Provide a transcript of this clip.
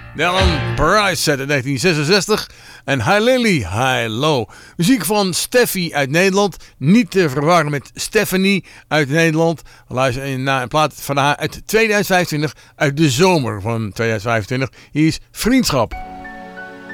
Alan Price uit 1966 en Hi Lily, Hi Low. Muziek van Steffi uit Nederland, niet te verwarren met Stephanie uit Nederland. We luisteren naar een plaat van haar uit 2025, uit de zomer van 2025. Hier is Vriendschap.